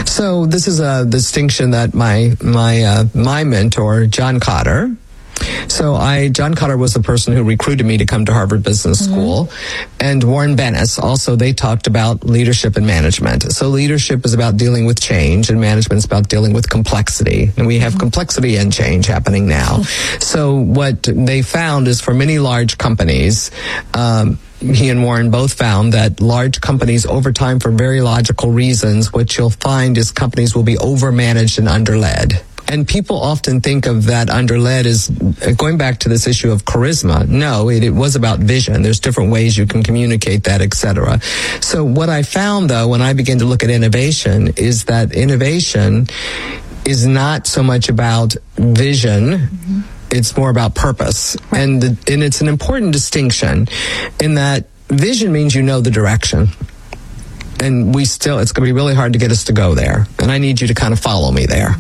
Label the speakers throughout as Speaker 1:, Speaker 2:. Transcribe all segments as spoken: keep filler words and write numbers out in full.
Speaker 1: So this is a distinction that my my uh, my mentor, John Kotter. So I, John Kotter was the person who recruited me to come to Harvard Business mm-hmm. School. And Warren Bennis, also they talked about leadership and management. So leadership is about dealing with change and management is about dealing with complexity. And we have mm-hmm. complexity and change happening now. So what they found is for many large companies, um, he and Warren both found that large companies over time, for very logical reasons, what you'll find is companies will be overmanaged and underled. And people often think of that underled as going back to this issue of charisma. No, it, it was about vision. There's different ways you can communicate that, et cetera. So what I found, though, when I began to look at innovation, is that innovation is not so much about vision. Mm-hmm. It's more about purpose. And, the, and it's an important distinction in that vision means you know the direction. And we still, it's going to be really hard to get us to go there. And I need you to kind of follow me there.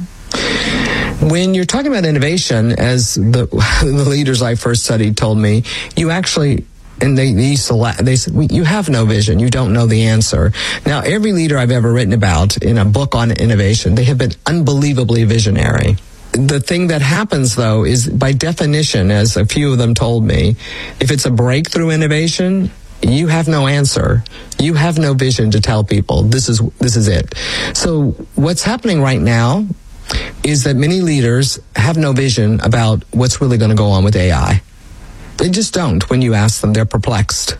Speaker 1: When you're talking about innovation, as the, the leaders I first studied told me, you actually, and they, they used to la- they said, you have no vision, you don't know the answer. Now, every leader I've ever written about in a book on innovation, they have been unbelievably visionary. The thing that happens, though, is by definition, as a few of them told me, if it's a breakthrough innovation, you have no answer. You have no vision to tell people this is this is it. So what's happening right now is that many leaders have no vision about what's really going to go on with A I. They just don't. When you ask them, they're perplexed.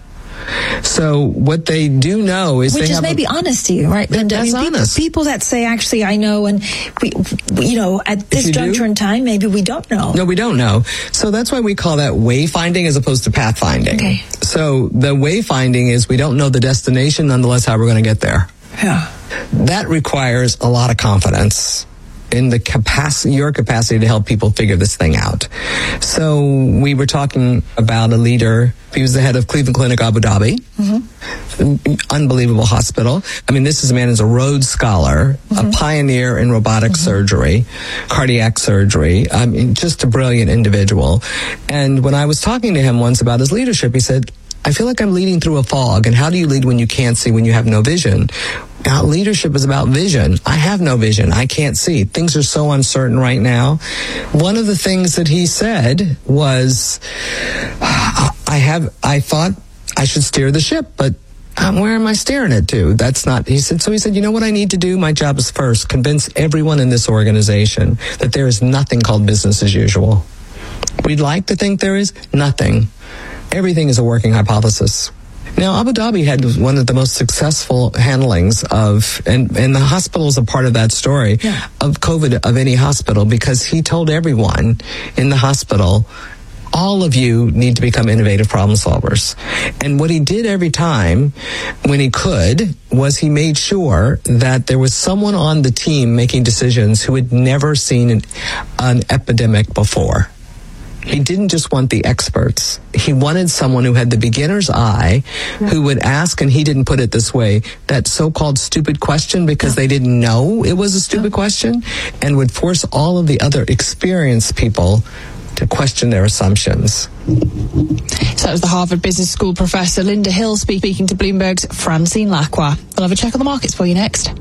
Speaker 1: So what they do know is
Speaker 2: Which
Speaker 1: they
Speaker 2: is
Speaker 1: have
Speaker 2: maybe
Speaker 1: a,
Speaker 2: honest to you, right, Linda?
Speaker 1: That's
Speaker 2: I mean,
Speaker 1: honest.
Speaker 2: People, people that say, actually, I know, and we, you know, at this juncture in time, maybe we don't know.
Speaker 1: No, we don't know. So that's why we call that wayfinding as opposed to pathfinding.
Speaker 2: Okay.
Speaker 1: So the wayfinding is we don't know the destination, nonetheless, how we're going to get there.
Speaker 2: Yeah.
Speaker 1: That requires a lot of confidence in the capacity, your capacity to help people figure this thing out. So we were talking about a leader. He was the head of Cleveland Clinic Abu Dhabi. Mm-hmm. Unbelievable hospital. I mean, this is a man who's a Rhodes Scholar, mm-hmm. a pioneer in robotic mm-hmm. surgery, cardiac surgery. I mean, just a brilliant individual. And when I was talking to him once about his leadership, he said, I feel like I'm leading through a fog. And how do you lead when you can't see, when you have no vision? Now, leadership is about vision. I have no vision. I can't see. Things are so uncertain right now. One of the things that he said was, I have, I thought I should steer the ship, but um, where am I steering it to? That's not, he said, so he said, you know what I need to do? My job is first, convince everyone in this organization that there is nothing called business as usual. We'd like to think there is nothing. Everything is a working hypothesis. Now, Abu Dhabi had one of the most successful handlings of, and, and the hospital is a part of that story, yeah. of COVID of any hospital, because he told everyone in the hospital, all of you need to become innovative problem solvers. And what he did every time when he could was he made sure that there was someone on the team making decisions who had never seen an, an epidemic before. He didn't just want the experts. He wanted someone who had the beginner's eye, yeah. who would ask, and he didn't put it this way, that so-called stupid question because yeah. they didn't know it was a stupid yeah. question, and would force all of the other experienced people to question their assumptions.
Speaker 3: So that was the Harvard Business School professor Linda Hill speaking to Bloomberg's Francine Lacqua. We'll have a check on the markets for you next.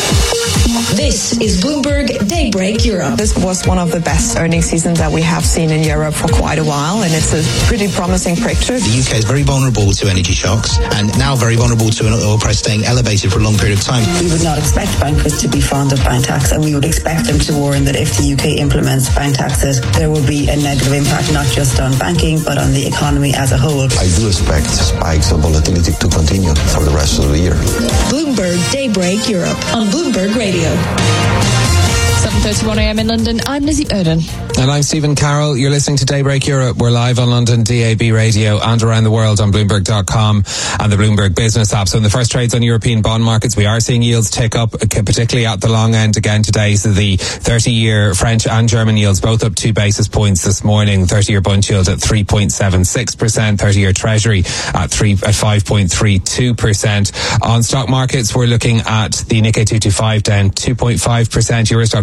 Speaker 2: This is Bloomberg Daybreak Europe.
Speaker 4: This was one of the best earnings seasons that we have seen in Europe for quite a while, and it's a pretty promising picture.
Speaker 5: The U K is very vulnerable to energy shocks, and now very vulnerable to an oil price staying elevated for a long period of time.
Speaker 6: We would not expect bankers to be fond of bank tax, and we would expect them to warn that if the U K implements bank taxes, there will be a negative impact not just on banking, but on the economy as a whole.
Speaker 7: I do expect spikes of volatility to continue for the rest of the year.
Speaker 2: Bloomberg Daybreak Europe on Bloomberg Radio.
Speaker 3: seven thirty-one a.m. in London. I'm Lizzie Erden.
Speaker 8: And I'm Stephen Carroll. You're listening to Daybreak Europe. We're live on London D A B radio and around the world on Bloomberg dot com and the Bloomberg Business app. So in the first trades on European bond markets, we are seeing yields tick up, particularly at the long end again today. So the thirty-year French and German yields both up two basis points this morning. thirty-year bond yield at three point seven six percent. thirty-year Treasury at three at five point three two percent. On stock markets, we're looking at the Nikkei two twenty-five down two point five percent. Eurostoxx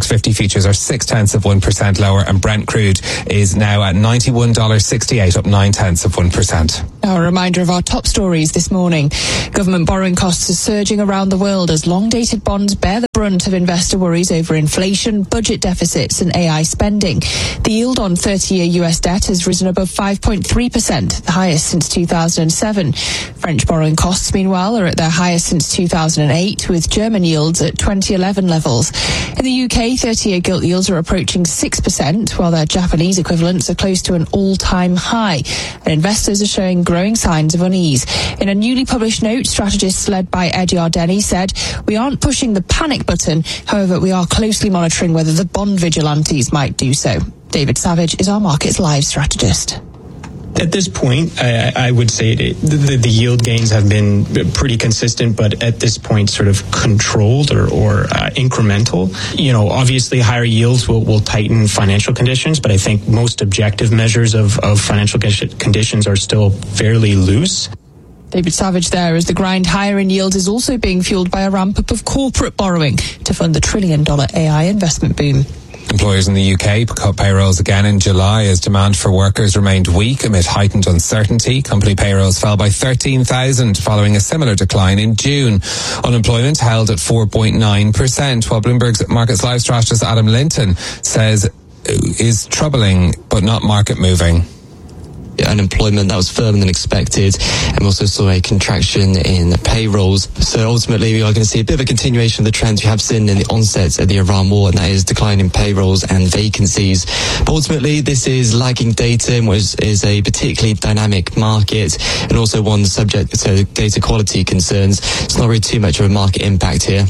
Speaker 8: fifty futures are six tenths of one percent lower, and Brent crude is now at ninety-one dollars sixty-eight, up nine tenths of one percent.
Speaker 3: Now a reminder of our top stories this morning. Government borrowing costs are surging around the world as long-dated bonds bear the brunt of investor worries over inflation, budget deficits and A I spending. The yield on thirty-year U S debt has risen above five point three percent, the highest since two thousand seven. French borrowing costs, meanwhile, are at their highest since two thousand eight, with German yields at twenty eleven levels. In the U K, thirty-year gilt yields are approaching six percent, while their Japanese equivalents are close to an all-time high. And investors are showing growing signs of unease. In a newly published note, strategists led by Ed Yardeni said, "We aren't pushing the panic button. However, we are closely monitoring whether the bond vigilantes might do so." David Savage is our Markets Live strategist.
Speaker 9: At this point, I, I would say it, the, the yield gains have been pretty consistent, but at this point sort of controlled or, or uh, incremental. You know, obviously higher yields will, will tighten financial conditions, but I think most objective measures of, of financial conditions are still fairly loose.
Speaker 3: David Savage there, as the grind higher in yields is also being fueled by a ramp-up of corporate borrowing to fund the trillion-dollar A I investment boom.
Speaker 8: Employers in the U K cut payrolls again in July as demand for workers remained weak amid heightened uncertainty. Company payrolls fell by thirteen thousand following a similar decline in June. Unemployment held at four point nine percent, while Bloomberg's Markets Live strategist Adam Linton says is troubling but not market moving.
Speaker 10: Unemployment that was firmer than expected, and we also saw a contraction in payrolls. So ultimately we are going to see a bit of a continuation of the trends we have seen in the onset of the Iran war, and that is decline in payrolls and vacancies. But ultimately this is lagging data, which is a particularly dynamic market and also one subject to data quality concerns. It's not really too much of a market impact here.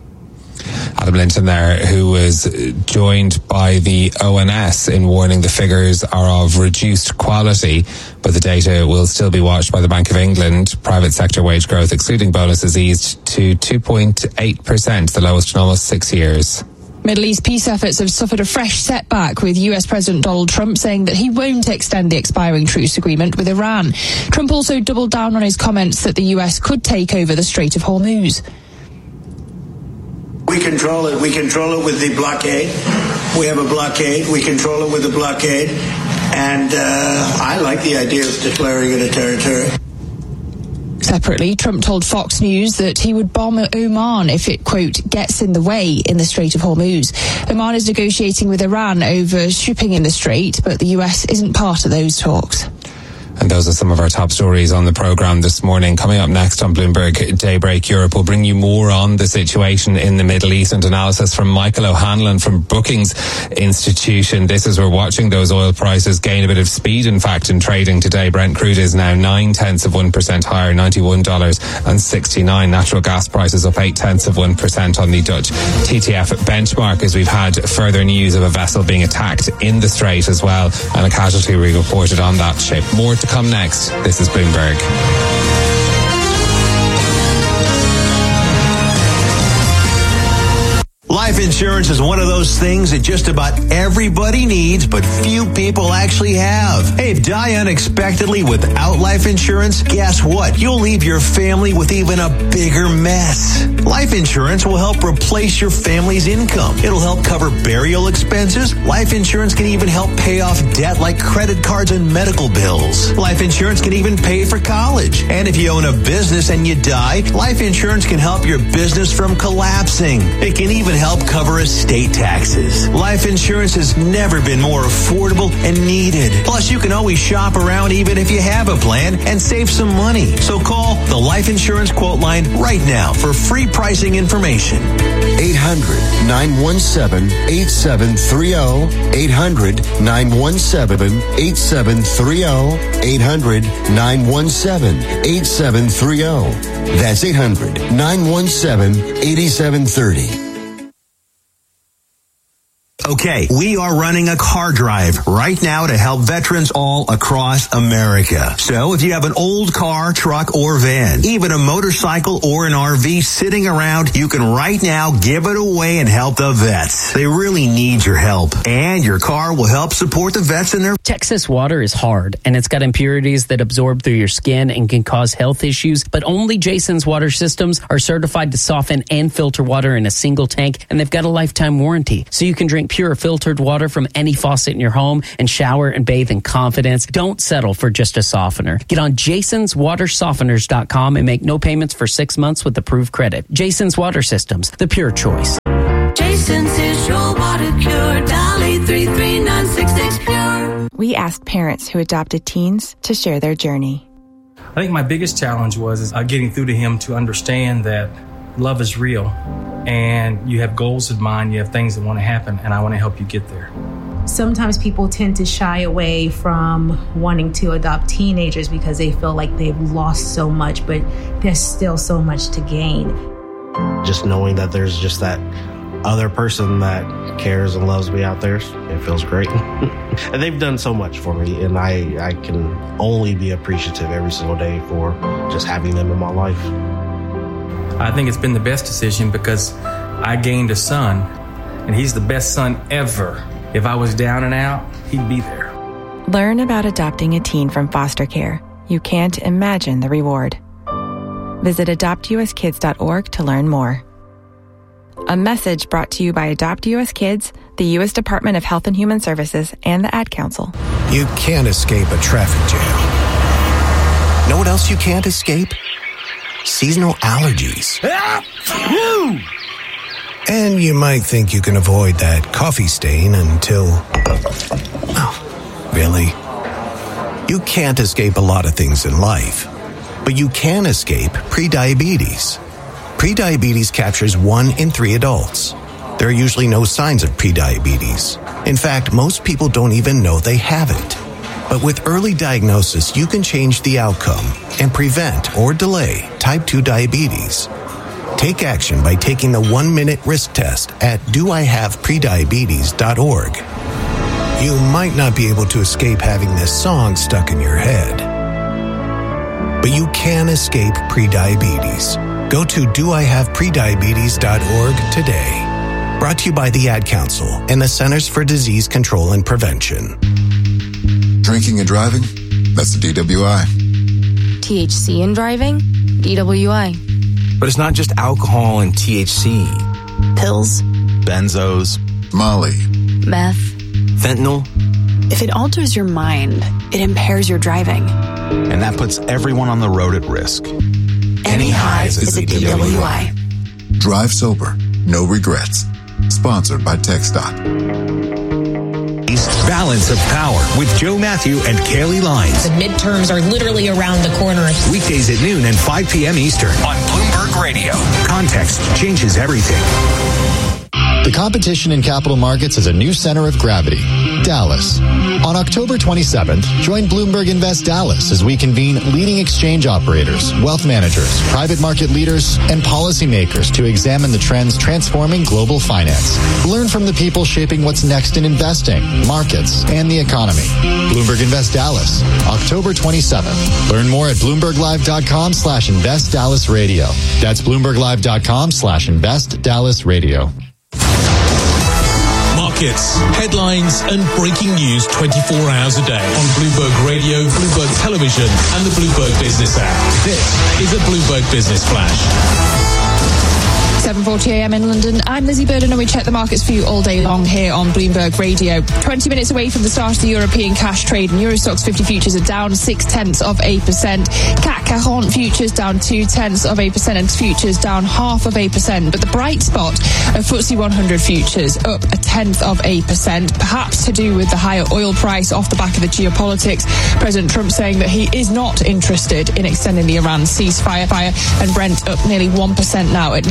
Speaker 8: Adam Linton there, who was joined by the O N S in warning the figures are of reduced quality, but the data will still be watched by the Bank of England. Private sector wage growth, excluding bonuses, eased to two point eight percent, the lowest in almost six years.
Speaker 3: Middle East peace efforts have suffered a fresh setback, with U S President Donald Trump saying that he won't extend the expiring truce agreement with Iran. Trump also doubled down on his comments that the U S could take over the Strait of Hormuz.
Speaker 11: We control it. We control it with the blockade. We have a blockade. We control it with the blockade. And uh, I like the idea of declaring it a territory.
Speaker 3: Separately, Trump told Fox News that he would bomb Oman if it, quote, gets in the way in the Strait of Hormuz. Oman is negotiating with Iran over shipping in the strait, but the U S isn't part of those talks.
Speaker 8: And those are some of our top stories on the programme this morning. Coming up next on Bloomberg Daybreak Europe, we'll bring you more on the situation in the Middle East and analysis from Michael O'Hanlon from Brookings Institution. This is we're watching those oil prices gain a bit of speed, in fact, in trading today. Brent crude is now nine tenths of one percent higher, ninety-one dollars sixty-nine. Natural gas prices up eight tenths of one percent on the Dutch T T F benchmark, as we've had further news of a vessel being attacked in the strait as well, and a casualty we reported on that ship. More to come next. This is Bloomberg.
Speaker 12: Life insurance is one of those things that just about everybody needs, but few people actually have. Hey, die unexpectedly without life insurance? Guess what? You'll leave your family with even a bigger mess. Life insurance will help replace your family's income. It'll help cover burial expenses. Life insurance can even help pay off debt like credit cards and medical bills. Life insurance can even pay for college. And if you own a business and you die, life insurance can help your business from collapsing. It can even help cover estate taxes. Life insurance has never been more affordable and needed. Plus, you can always shop around even if you have a plan and save some money. So call the Life Insurance Quote Line right now for free pricing information.
Speaker 13: eight hundred, nine one seven, eight seven three zero. eight hundred, nine one seven, eight seven three zero. eight hundred, nine one seven, eight seven three zero. That's eight hundred, nine one seven, eight seven three zero.
Speaker 12: Okay, we are running a car drive right now to help veterans all across America. So if you have an old car, truck, or van, even a motorcycle or an R V sitting around, you can right now give it away and help the vets. They really need your help. And your car will help support the vets in their...
Speaker 14: Texas water is hard, and it's got impurities that absorb through your skin and can cause health issues, but only Jason's water systems are certified to soften and filter water in a single tank, and they've got a lifetime warranty. So you can drink pure filtered water from any faucet in your home and shower and bathe in confidence. Don't settle for just a softener. Get on jasons water softeners dot com and make no payments for six months with approved credit. Jason's Water Systems, the pure choice.
Speaker 15: Jason's is your water cure. Dolly three three nine six six pure.
Speaker 16: We asked parents who adopted teens to share their journey.
Speaker 17: I think my biggest challenge was uh, getting through to him to understand that love is real and you have goals in mind, you have things that want to happen, and I want to help you get there.
Speaker 18: Sometimes people tend to shy away from wanting to adopt teenagers because they feel like they've lost so much, but there's still so much to gain.
Speaker 19: Just knowing that there's just that other person that cares and loves me out there, it feels great. And they've done so much for me, and I, I can only be appreciative every single day for just having them in my life.
Speaker 17: I think it's been the best decision because I gained a son, and he's the best son ever. If I was down and out, he'd be there.
Speaker 16: Learn about adopting a teen from foster care. You can't imagine the reward. Visit adopt u s kids dot org to learn more. A message brought to you by Adopt U S Kids, the U S Department of Health and Human Services, and the Ad Council.
Speaker 20: You can't escape a traffic jam. Know what else you can't escape? Seasonal allergies. And you might think you can avoid that coffee stain until... Oh, really? You can't escape a lot of things in life, but you can escape prediabetes. Prediabetes captures one in three adults. There are usually no signs of prediabetes. In fact, most people don't even know they have it. But with early diagnosis, you can change the outcome and prevent or delay type two diabetes. Take action by taking the one-minute risk test at do I have prediabetes dot org. You might not be able to escape having this song stuck in your head, but you can escape prediabetes. Go to do I have prediabetes dot org today. Brought to you by the Ad Council and the Centers for Disease Control and Prevention.
Speaker 21: Drinking and driving? That's the D W I.
Speaker 22: T H C in driving? D W I.
Speaker 23: But it's not just alcohol and T H C.
Speaker 22: Pills.
Speaker 21: Benzos. Molly.
Speaker 22: Meth.
Speaker 23: Fentanyl.
Speaker 24: If it alters your mind, it impairs your driving.
Speaker 25: And that puts everyone on the road at risk.
Speaker 24: Any highs is a D W I.
Speaker 21: Drive sober. No regrets. Sponsored by TxDOT.
Speaker 12: Balance of Power with Joe Matthew and Kaylee Lines.
Speaker 26: The midterms are literally around the corner.
Speaker 12: Weekdays at noon and five p.m. Eastern on Bloomberg Radio. Context changes everything.
Speaker 27: The competition in capital markets is a new center of gravity, Dallas. On October twenty-seventh, join Bloomberg Invest Dallas as we convene leading exchange operators, wealth managers, private market leaders, and policymakers to examine the trends transforming global finance. Learn from the people shaping what's next in investing, markets, and the economy. Bloomberg Invest Dallas, October twenty-seventh. Learn more at bloomberglive.com slash invest Dallas radio. That's bloomberglive.com slash invest Dallas radio.
Speaker 28: Markets, headlines, and breaking news twenty-four hours a day on Bloomberg Radio, Bloomberg Television, and the Bloomberg Business app. This is a Bloomberg Business Flash.
Speaker 3: seven forty a.m. in London. I'm Lizzie Burden, and we check the markets for you all day long here on Bloomberg Radio. twenty minutes away from the start of the European cash trade, and Euro Stoxx fifty futures are down six tenths of a percent. C A C forty futures down two tenths of a percent, and futures down half of a percent. But the bright spot of F T S E one hundred futures up a tenth of a percent, perhaps to do with the higher oil price off the back of the geopolitics. President Trump saying that he is not interested in extending the Iran ceasefire. Fire and Brent up nearly one percent now at ninety-one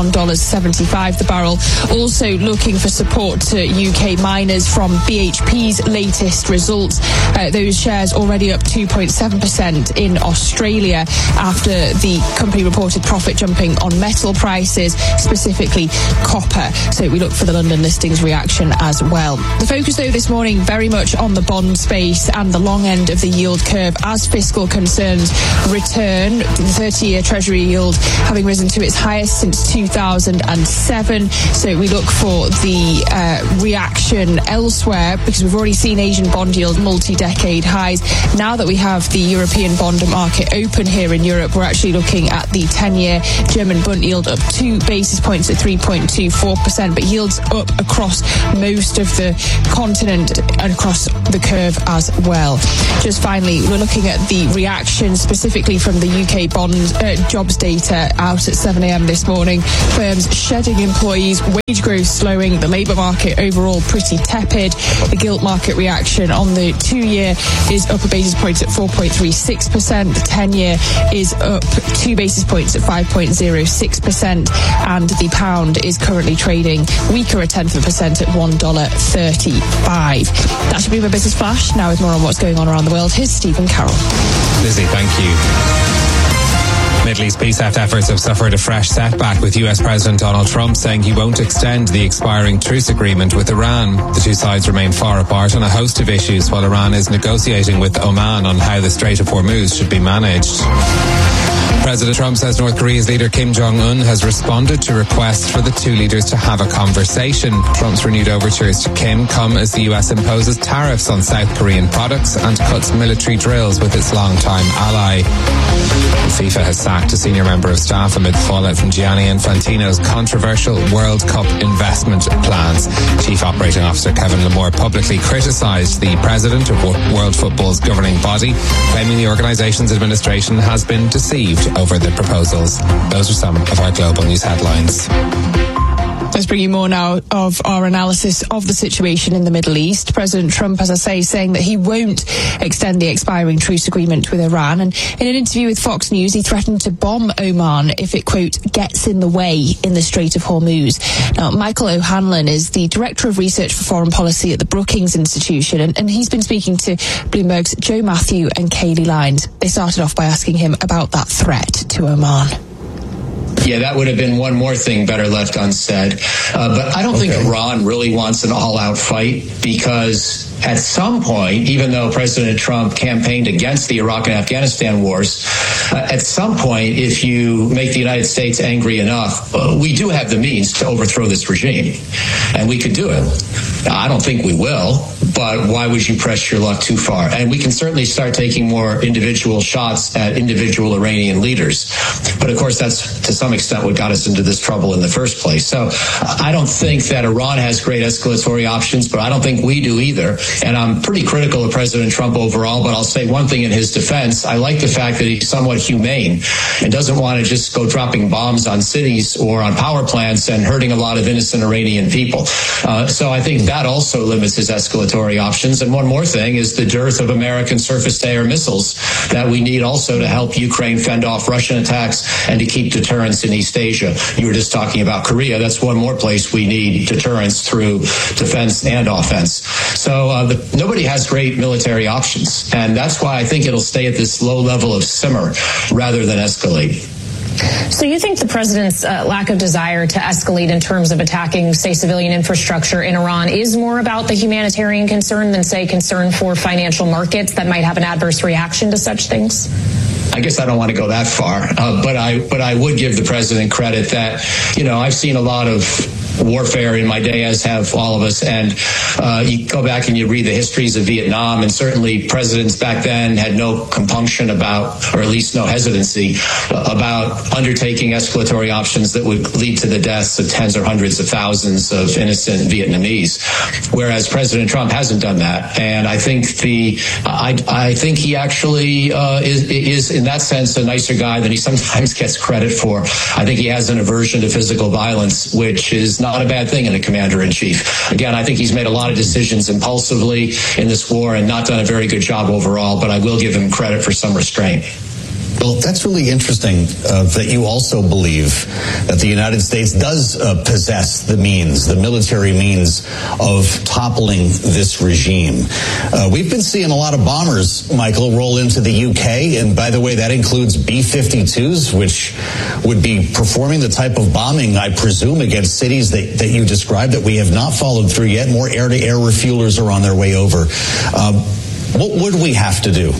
Speaker 3: one dollar seventy-five the barrel. Also looking for support to U K miners from B H P's latest results. Uh, those shares already up two point seven percent in Australia after the company reported profit jumping on metal prices, specifically copper. So we look for the London listings reaction as well. The focus, though, this morning very much on the bond space and the long end of the yield curve as fiscal concerns return. The thirty-year Treasury yield having risen to its highest since two thousand seven. So we look for the uh, reaction elsewhere because we've already seen Asian bond yield multi-decade highs. Now that we have the European bond market open here in Europe, we're actually looking at the ten-year German bund yield up two basis points at three point two four percent, but yields up across most of the continent and across the curve as well. Just finally, we're looking at the reaction specifically from the U K bond uh, jobs data out at seven a.m. this morning. Firms shedding employees, wage growth slowing, the labour market overall pretty tepid. The gilt market reaction on the two-year is up a basis point at four point three six percent. The ten-year is up two basis points at five point zero six percent, and the pound is currently trading weaker a tenth of a percent at one dollar thirty-five. That should be my business flash. Now with more on what's going on around the world, here's Stephen Carroll.
Speaker 8: Lizzie, thank you. Middle East peace efforts have suffered a fresh setback, with U S President Donald Trump saying he won't extend the expiring truce agreement with Iran. The two sides remain far apart on a host of issues, while Iran is negotiating with Oman on how the Strait of Hormuz should be managed. President Trump says North Korea's leader Kim Jong-un has responded to requests for the two leaders to have a conversation. Trump's renewed overtures to Kim come as the U S imposes tariffs on South Korean products and cuts military drills with its longtime ally. FIFA has sacked a senior member of staff amid fallout from Gianni Infantino's controversial World Cup investment plans. Chief Operating Officer Kevin Lamore publicly criticised the president of World Football's governing body, claiming the organisation's administration has been deceived over the proposals. Those are some of our global news headlines.
Speaker 3: Let's bring you more now of our analysis of the situation in the Middle East. President Trump, as I say, saying that he won't extend the expiring truce agreement with Iran. And in an interview with Fox News, he threatened to bomb Oman if it, quote, gets in the way in the Strait of Hormuz. Now, Michael O'Hanlon is the Director of Research for Foreign Policy at the Brookings Institution, and, and he's been speaking to Bloomberg's Joe Matthew and Kayleigh Lines. They started off by asking him about that threat to Oman.
Speaker 1: Yeah, that would have been one more thing better left unsaid. Uh, but I don't okay. think Iran really wants an all-out fight, because at some point, even though President Trump campaigned against the Iraq and Afghanistan wars, uh, at some point, if you make the United States angry enough, uh, we do have the means to overthrow this regime, and we could do it. I don't think we will, but why would you press your luck too far? And we can certainly start taking more individual shots at individual Iranian leaders. But of course, that's to some extent what got us into this trouble in the first place. So I don't think that Iran has great escalatory options, but I don't think we do either. And I'm pretty critical of President Trump overall, but I'll say one thing in his defense. I like the fact that he's somewhat humane and doesn't want to just go dropping bombs on cities or on power plants and hurting a lot of innocent Iranian people. Uh, so I think that also limits his escalatory options. And one more thing is the dearth of American surface-to-air missiles that we need also to help Ukraine fend off Russian attacks and to keep deterrence in East Asia. You were just talking about Korea. That's one more place we need deterrence through defense and offense. So uh, the, nobody has great military options. And that's why I think it'll stay at this low level of simmer rather than escalate.
Speaker 26: So you think the president's uh, lack of desire to escalate in terms of attacking, say, civilian infrastructure in Iran is more about the humanitarian concern than, say, concern for financial markets that might have an adverse reaction to such things?
Speaker 1: I guess I don't want to go that far, uh, but I but I would give the president credit that, you know, I've seen a lot of warfare in my day, as have all of us. And uh, you go back and you read the histories of Vietnam, and certainly presidents back then had no compunction about, or at least no hesitancy about undertaking escalatory options that would lead to the deaths of tens or hundreds of thousands of innocent Vietnamese. Whereas President Trump hasn't done that. And I think the, I, I think he actually uh, is, is in that sense a nicer guy than he sometimes gets credit for. I think he has an aversion to physical violence, which is not a bad thing in a commander-in-chief. Again, I think he's made a lot of decisions impulsively in this war and not done a very good job overall, but I will give him credit for some restraint.
Speaker 2: Well, that's really interesting uh, that you also believe that the United States does uh, possess the means, the military means of toppling this regime. Uh, we've been seeing a lot of bombers, Michael, roll into the U K. And by the way, that includes B fifty-twos, which would be performing the type of bombing, I presume, against cities that, that you described that we have not followed through yet. More air-to-air refuelers are on their way over. Um, what would we have to do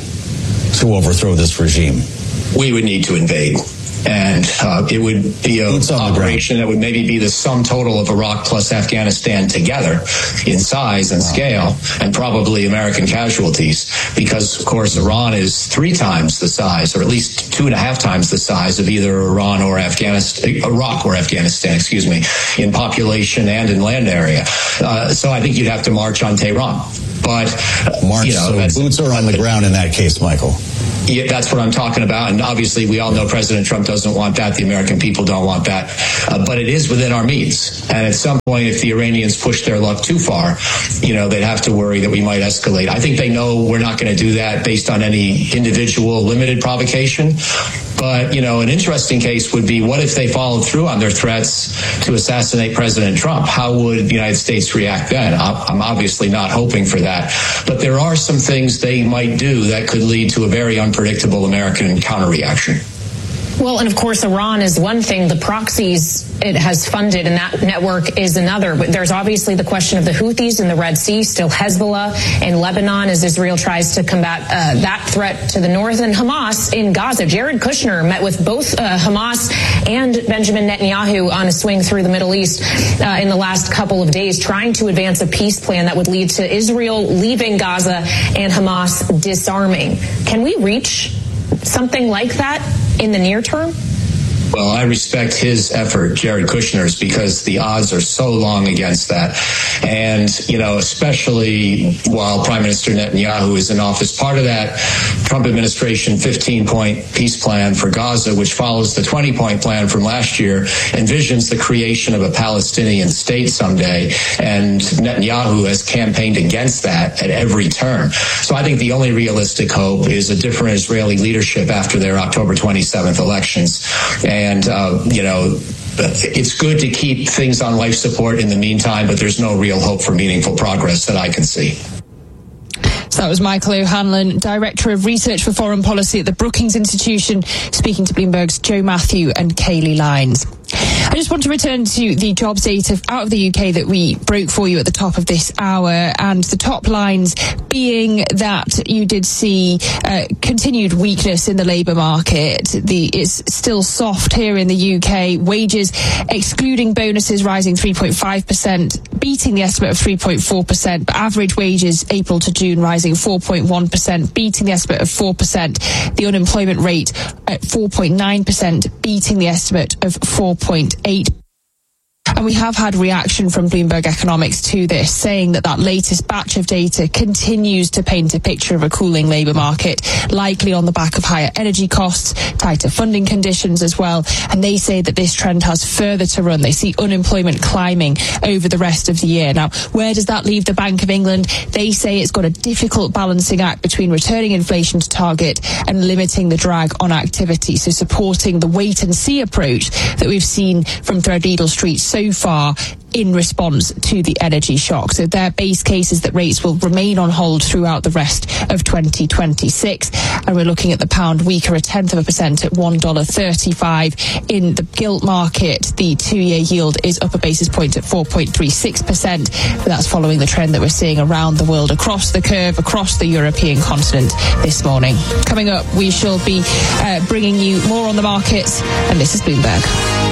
Speaker 2: to overthrow this regime?
Speaker 1: We would need to invade. And uh, it would be an operation that would maybe be the sum total of Iraq plus Afghanistan together in size and wow. scale, and probably American casualties, because, of course, Iran is three times the size, or at least two and a half times the size of either Iran or Afghanistan, Iraq or Afghanistan, excuse me, in population and in land area. Uh, so I think you'd have to march on Tehran. But,
Speaker 2: March,
Speaker 1: you know,
Speaker 2: so boots are on the ground in that case, Michael.
Speaker 1: Yeah, that's what I'm talking about. And obviously, we all know President Trump doesn't want that. The American people don't want that. Uh, but it is within our means. And at some point, if the Iranians push their luck too far, you know, they'd have to worry that we might escalate. I think they know we're not going to do that based on any individual limited provocation. But, you know, an interesting case would be, what if they followed through on their threats to assassinate President Trump? How would the United States react then? I'm obviously not hoping for that. But there are some things they might do that could lead to a very unpredictable American counterreaction.
Speaker 26: Well, and of course, Iran is one thing. The proxies it has funded and that network is another. But there's obviously the question of the Houthis in the Red Sea, still Hezbollah in Lebanon as Israel tries to combat uh, that threat to the north, and Hamas in Gaza. Jared Kushner met with both uh, Hamas and Benjamin Netanyahu on a swing through the Middle East uh, in the last couple of days, trying to advance a peace plan that would lead to Israel leaving Gaza and Hamas disarming. Can we reach something like that in the near term?
Speaker 1: Well, I respect his effort, Jared Kushner's, because the odds are so long against that. And, you know, especially while Prime Minister Netanyahu is in office, part of that Trump administration fifteen-point peace plan for Gaza, which follows the twenty-point plan from last year, envisions the creation of a Palestinian state someday. And Netanyahu has campaigned against that at every turn. So I think the only realistic hope is a different Israeli leadership after their October twenty-seventh elections. And And, uh, you know, it's good to keep things on life support in the meantime, but there's no real hope for meaningful progress that I can see.
Speaker 3: So that was Michael O'Hanlon, Director of Research for Foreign Policy at the Brookings Institution, speaking to Bloomberg's Joe Matthew and Kayleigh Lyons. I just want to return to the jobs data out of the U K that we broke for you at the top of this hour, and the top lines being that you did see uh, continued weakness in the labour market. The it's still soft here in the U K. Wages, excluding bonuses, rising three point five percent, beating the estimate of three point four percent, but average wages April to June rising four point one percent, beating the estimate of four percent. The unemployment rate at four point nine percent, beating the estimate of four point eight. And we have had reaction from Bloomberg Economics to this, saying that that latest batch of data continues to paint a picture of a cooling labour market, likely on the back of higher energy costs, tighter funding conditions as well. And they say that this trend has further to run. They see unemployment climbing over the rest of the year. Now, where does that leave the Bank of England? They say it's got a difficult balancing act between returning inflation to target and limiting the drag on activity. So supporting the wait-and-see approach that we've seen from Threadneedle Street so far in response to the energy shock. So their base case is that rates will remain on hold throughout the rest of twenty twenty-six. And we're looking at the pound weaker a tenth of a percent at one dollar thirty-five. In the gilt market, the two-year yield is up a basis point at four point three six percent. But that's following the trend that we're seeing around the world, across the curve, across the European continent this morning. Coming up, we shall be uh, bringing you more on the markets. And this is Bloomberg.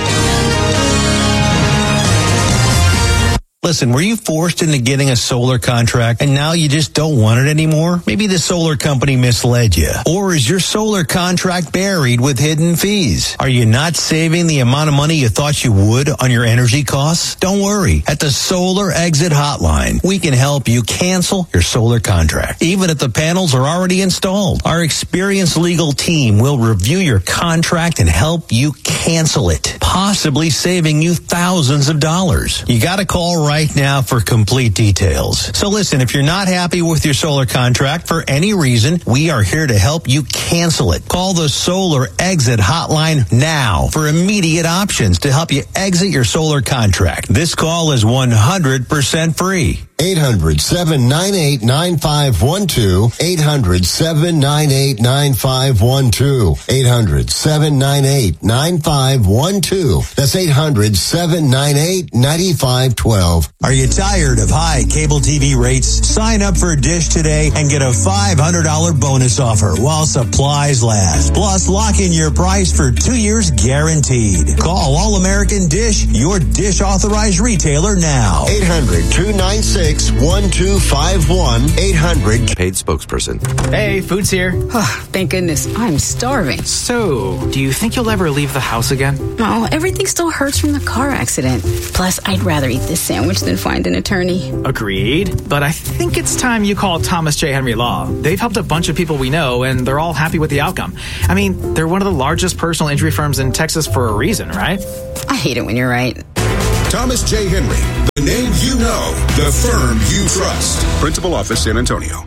Speaker 12: Listen, were you forced into getting a solar contract and now you just don't want it anymore? Maybe the solar company misled you. Or is your solar contract buried with hidden fees? Are you not saving the amount of money you thought you would on your energy costs? Don't worry. At the Solar Exit Hotline, we can help you cancel your solar contract, even if the panels are already installed. Our experienced legal team will review your contract and help you cancel it, possibly saving you thousands of dollars. You got to call right now for complete details. So listen, if you're not happy with your solar contract for any reason, we are here to help you cancel it. Call the Solar Exit Hotline now for immediate options to help you exit your solar contract. This call is one hundred percent free.
Speaker 4: eight hundred, seven nine eight, nine five one two. eight hundred, seven nine eight, nine five one two. eight hundred, seven nine eight, nine five one two. That's eight hundred, seven nine eight, nine five one two.
Speaker 12: Are you tired of high cable T V rates? Sign up for Dish today and get a five hundred dollars bonus offer while supplies last. Plus, lock in your price for two years guaranteed. Call All American Dish, your Dish authorized retailer now.
Speaker 4: eight hundred, two nine six, one two five one. eight hundred.
Speaker 23: Paid spokesperson.
Speaker 5: Hey, food's here.
Speaker 6: Oh, thank goodness. I'm starving.
Speaker 5: So, do you think you'll ever leave the house again?
Speaker 6: No, everything still hurts from the car accident. Plus, I'd rather eat this sandwich than find an attorney.
Speaker 5: Agreed. But I think it's time you call Thomas J. Henry Law. They've helped a bunch of people we know, and they're all happy with the outcome. I mean, they're one of the largest personal injury firms in Texas for a reason, right?
Speaker 6: I hate it when you're right.
Speaker 7: Thomas J. Henry, the name you know, the firm you trust. Principal Office, San Antonio.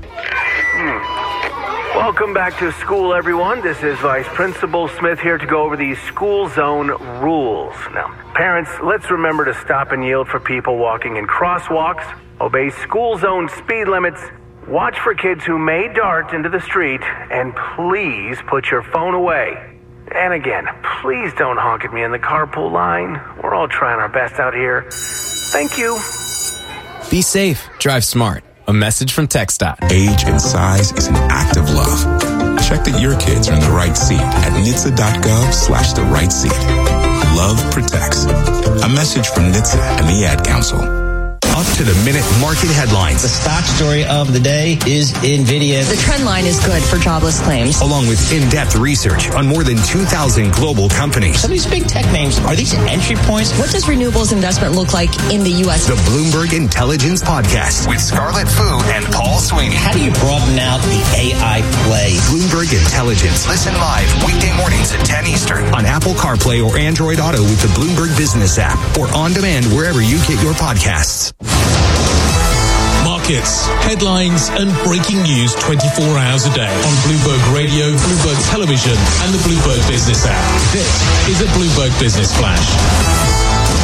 Speaker 9: Welcome back to school, everyone. This is Vice Principal Smith here to go over the school zone rules. Now, parents, let's remember to stop and yield for people walking in crosswalks, obey school zone speed limits, watch for kids who may dart into the street, and please put your phone away. And again, please don't honk at me in the carpool line. We're all trying our best out here. Thank you.
Speaker 23: Be safe. Drive smart. A message from TxDOT.
Speaker 21: Age and size is an act of love. Check that your kids are in the right seat at N H T S A dot gov slash the right seat. Love protects. A message from N H T S A and the Ad Council.
Speaker 12: Up to the minute market headlines.
Speaker 10: The stock story of the day is NVIDIA.
Speaker 11: The trend line is good for jobless claims.
Speaker 12: Along with in-depth research on more than two thousand global companies.
Speaker 11: Some of these big tech names, are these entry points? What does renewables investment look like in the U S?
Speaker 12: The Bloomberg Intelligence Podcast with Scarlett Fu and Paul Sweeney.
Speaker 11: How do you broaden out the A I play?
Speaker 12: Bloomberg Intelligence. Listen live weekday mornings at ten Eastern on Apple CarPlay or Android Auto with the Bloomberg Business app or on demand wherever you get your podcasts.
Speaker 28: Markets, headlines, and breaking news twenty-four hours a day on Bloomberg Radio, Bloomberg Television, and the Bloomberg Business app. This is a Bloomberg Business Flash.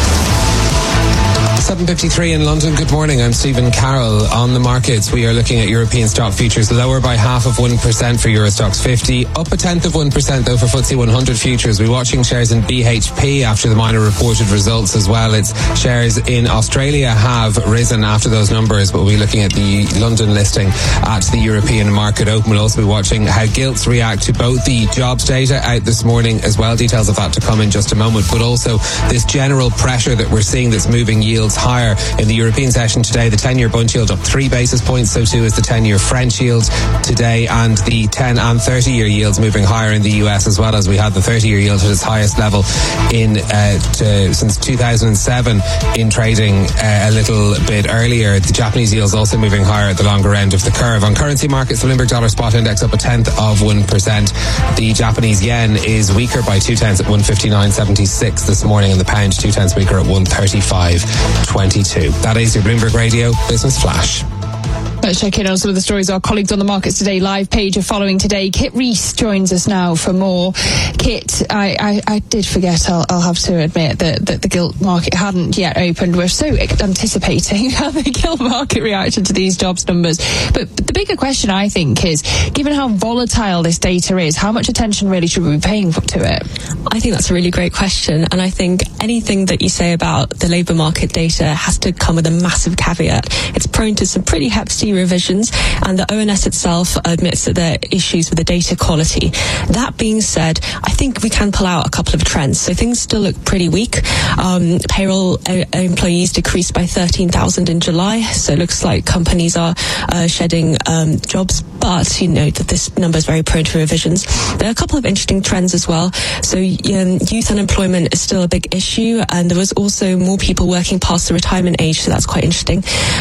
Speaker 8: seven fifty-three in London. Good morning. I'm Stephen Carroll. On the markets, we are looking at European stock futures lower by half of one percent for Eurostoxx fifty, up a tenth of one percent though for F T S E one hundred futures. We're watching shares in B H P after the minor reported results as well. Its shares in Australia have risen after those numbers, but we'll be looking at the London listing at the European market open. We'll also be watching how gilts react to both the jobs data out this morning as well. Details of that to come in just a moment, but also this general pressure that we're seeing that's moving yields higher in the European session today. The ten-year Bund yield up three basis points, so too is the ten-year French yield today, and the ten and thirty-year yields moving higher in the U S as well, as we had the thirty-year yield at its highest level in uh, to, since two thousand seven in trading uh, a little bit earlier. The Japanese yields also moving higher at the longer end of the curve. On currency markets, the Bloomberg dollar spot index up a tenth of one percent. The Japanese yen is weaker by two tenths at one fifty-nine seventy-six this morning, and the pound two tenths weaker at one thirty-five twenty-two. That is your Bloomberg Radio Business Flash.
Speaker 3: Let's check in on some of the stories our colleagues on the Markets Today live page are following today. Kit Rees joins us now for more. Kit, I, I, I did forget, I'll, I'll have to admit, that, that the gilt market hadn't yet opened. We're so anticipating how the gilt market reacted to these jobs numbers. But, but the bigger question, I think, is, given how volatile this data is, how much attention really should we be paying to it?
Speaker 13: I think that's a really great question. And I think anything that you say about the labour market data has to come with a massive caveat. It's prone to some pretty hefty revisions, and the O N S itself admits that there are issues with the data quality. That being said, I think we can pull out a couple of trends. So things still look pretty weak. Um, payroll uh, employees decreased by thirteen thousand in July, so it looks like companies are uh, shedding um, jobs, but you know that this number is very prone to revisions. There are a couple of interesting trends as well. So um, youth unemployment is still a big issue, and there was also more people working past the retirement age, so that's quite interesting. And